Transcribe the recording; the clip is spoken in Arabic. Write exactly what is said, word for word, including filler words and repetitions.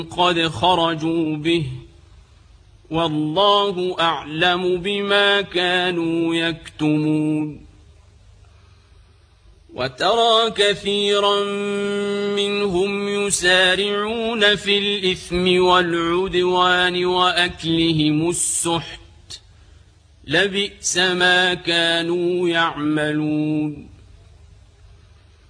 قد خرجوا به والله أعلم بما كانوا يكتمون. وترى كثيرا منهم يسارعون في الإثم والعدوان وأكلهم السحت لبئس ما كانوا يعملون.